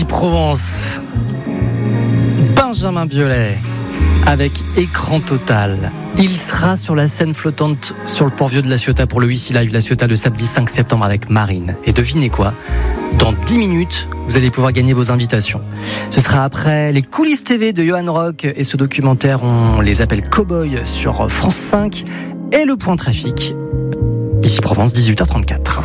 Provence, Benjamin Biolay avec Écran Total. Il sera sur la scène flottante sur le port vieux de La Ciotat pour le Easy Live La Ciotat le samedi 5 septembre avec Marine. Et devinez quoi ? Dans 10 minutes, vous allez pouvoir gagner vos invitations. Ce sera après les coulisses TV de Johan Rock et ce documentaire, on les appelle Cowboys sur France 5 et le point trafic. Ici Provence, 18h34.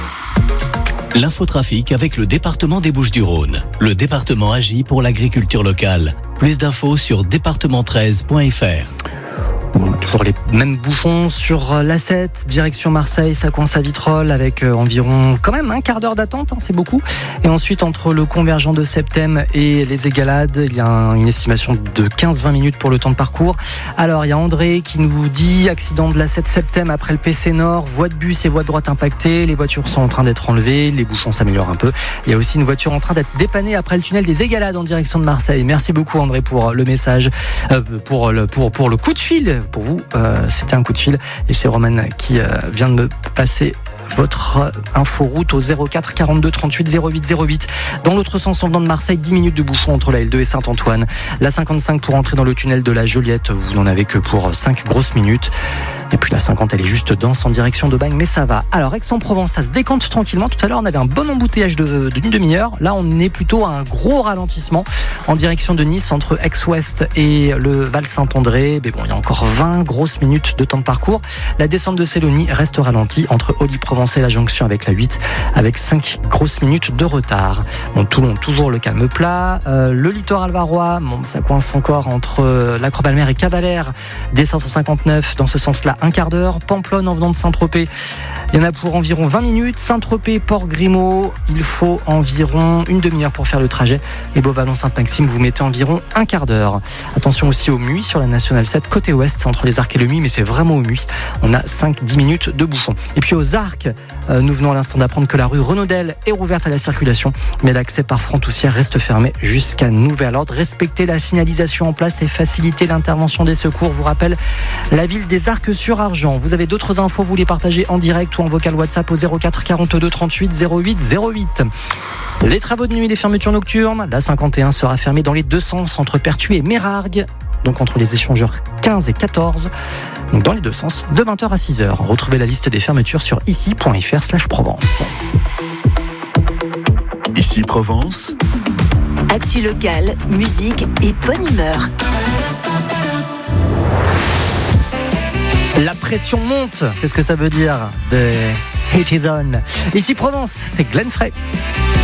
L'infotrafic avec le département des Bouches-du-Rhône. Le département agit pour l'agriculture locale. Plus d'infos sur département13.fr. Toujours les mêmes bouchons sur l'A7, direction Marseille, ça coince à Vitrolles avec environ quand même un quart d'heure d'attente, c'est beaucoup. Et ensuite, entre le convergent de Septem et les Égalades, il y a une estimation de 15-20 minutes pour le temps de parcours. Alors, il y a André qui nous dit accident de l'A7 Septem après le PC Nord, voie de bus et voie de droite impactées, les voitures sont en train d'être enlevées, les bouchons s'améliorent un peu. Il y a aussi une voiture en train d'être dépannée après le tunnel des Égalades en direction de Marseille. Merci beaucoup André pour le message, pour le coup de fil. Pour vous, c'était un coup de fil et c'est Roman qui vient de me passer votre inforoute au 04 42 38 08 08. Dans l'autre sens, en venant de Marseille, 10 minutes de bouchon entre la L2 et Saint-Antoine. La 55 pour entrer dans le tunnel de la Joliette, vous n'en avez que pour 5 grosses minutes. Et puis la 50, elle est juste dense en direction de Bagnes, mais ça va. Alors Aix-en-Provence, ça se décante tranquillement. Tout à l'heure, on avait un bon embouteillage d'une demi-heure. Là, on est plutôt à un gros ralentissement en direction de Nice, entre Aix-Ouest et le Val-Saint-André. Mais bon, il y a encore 20 grosses minutes de temps de parcours. La descente de Célonie reste ralentie entre Olly-Provence et la jonction avec la 8, avec 5 grosses minutes de retard. Bon, Toulon, toujours le calme plat. Le littoral varois, bon, ça coince encore entre la Croix-Balmer et Cavalère, des 559 dans ce sens-là. Un quart d'heure. Pamplonne en venant de Saint-Tropez, il y en a pour environ 20 minutes. Saint-Tropez, Port-Grimaud, il faut environ une demi-heure pour faire le trajet. Et Beauvallon-Sainte-Maxime, vous mettez environ un quart d'heure. Attention aussi au Muy sur la Nationale 7, côté ouest, entre les Arcs et le Muy, mais c'est vraiment au Muy. On a 5-10 minutes de bouchon. Et puis aux Arcs, nous venons à l'instant d'apprendre que la rue Renaudel est rouverte à la circulation, mais l'accès par Frontoussière reste fermé jusqu'à nouvel ordre. Respectez la signalisation en place et facilitez l'intervention des secours. Vous rappelle la ville des Arcs sur Argent. Vous avez d'autres infos, vous les partagez en direct ou en vocal WhatsApp au 04 42 38 08 08. Les travaux de nuit, les fermetures nocturnes, la 51 sera fermée dans les deux sens entre Pertuis et Mérargues, donc entre les échangeurs 15 et 14, donc dans les deux sens, de 20h à 6h. Retrouvez la liste des fermetures sur ici.fr/Provence. Ici Provence. Actu locale, musique et bonne humeur. La pression monte, c'est ce que ça veut dire de Hate Is On. Ici Provence, c'est Glenn Frey.